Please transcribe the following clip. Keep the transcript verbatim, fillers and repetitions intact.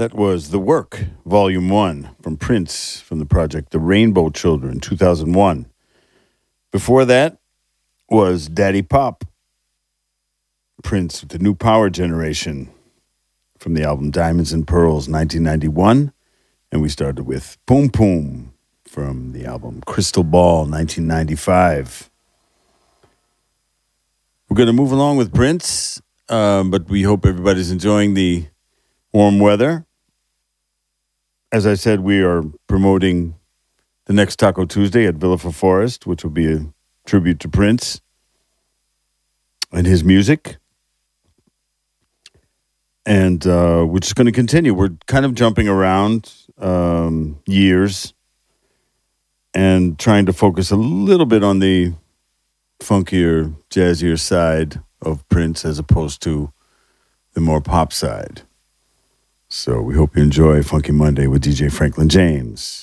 That was The Work, Volume one, from Prince, from the project The Rainbow Children, two thousand one. Before that was Daddy Pop, Prince, The New Power Generation, from the album Diamonds and Pearls, nineteen ninety-one. And we started with Poom Poom, from the album Crystal Ball, nineteen ninety-five. We're going to move along with Prince, um, but we hope everybody's enjoying the warm weather. As I said, we are promoting the next Taco Tuesday at Villa for Forest, which will be a tribute to Prince and his music. And uh, we're just going to continue. We're kind of jumping around um, years and trying to focus a little bit on the funkier, jazzier side of Prince as opposed to the more pop side. So we hope you enjoy Funky Monday with D J Franklin James.